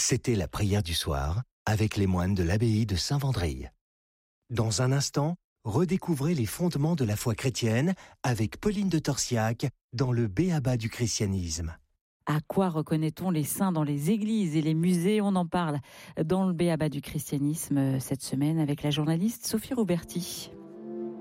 C'était la prière du soir avec les moines de l'abbaye de Saint-Vendrille. Dans un instant, redécouvrez les fondements de la foi chrétienne avec Pauline de Torsiac dans le B.A.B.A. du christianisme. À quoi reconnaît-on les saints dans les églises et les musées? On en parle dans le B.A.B.A. du christianisme cette semaine avec la journaliste Sophie Rouberti.